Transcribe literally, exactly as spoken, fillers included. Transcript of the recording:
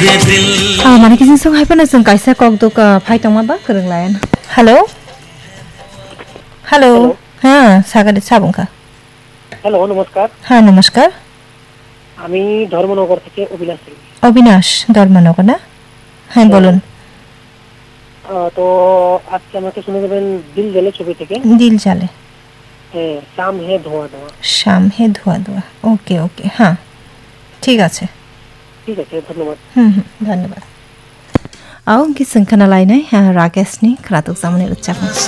Ah, mana kisah song hai pernah song kaisa kok dok phai tong ma ba kereng lain. Hello. Hello. হ্যাঁ সাগরে সাবুঙ্কা hello নমস্কার হ্যাঁ নমস্কার আমি ধর্মনগর থেকে অবিনাশ সিং অবিনাশ ধর্মনগর না হ্যাঁ বলুন তো আজকে আমাকে শুনে দেবেন দিল জ্বলে ছবি থেকে দিল জ্বলে হ্যাঁ শাম হে ধোয়া ধোয়া শাম হে ধোয়া ধোয়া ওকে ওকে হ্যাঁ ঠিক আছে ঠিক আছে ধন্যবাদ হুম হুম ধন্যবাদ আও gising kana lainai ragesni kratuk zamani ucapkan